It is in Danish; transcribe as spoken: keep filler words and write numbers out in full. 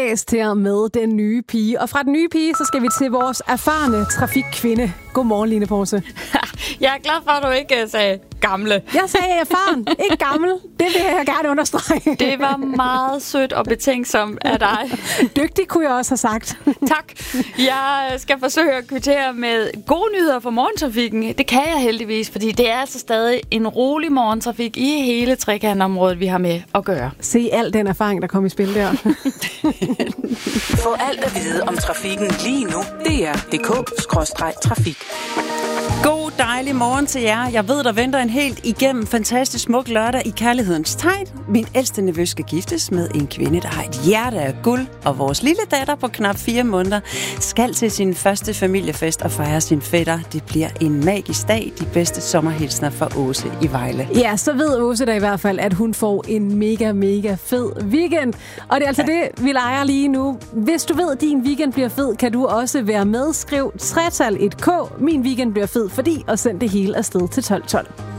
blæst her med den nye pige. Og fra den nye pige, så skal vi til vores erfarne trafikkvinde. Godmorgen, Line Porse. Jeg er glad for, at du ikke sagde gamle. Jeg sagde erfaren, ikke gammel. Det vil jeg gerne understrege. Det var meget sødt og betænksomt af dig. Dygtig kunne jeg også have sagt. Tak. Jeg skal forsøge at kvittere med gode nyheder for morgentrafikken. Det kan jeg heldigvis, fordi det er altså stadig en rolig morgentrafik i hele trekantområdet, vi har med at gøre. Se al den erfaring, der kom i spil der. Få alt at vide om trafikken lige nu. D R punktum d k skråstreg trafik. God dejlig morgen til jer. Jeg ved, der venter en helt igennem fantastisk smuk lørdag i kærlighedens tegn. Min ældste nevø skal giftes med en kvinde, der har et hjerte af guld. Og vores lille datter på knap fire måneder skal til sin første familiefest og fejre sin fætter. Det bliver en magisk dag. De bedste sommerhilsner fra Åse i Vejle. Ja, så ved Åse da i hvert fald, at hun får en mega, mega fed weekend. Og det er altså ja. det, vi leger lige nu. Hvis du ved, at din weekend bliver fed, kan du også være med. Skriv tretal et K. Min weekend bliver fed, fordi og send det hele afsted til tolv tolv.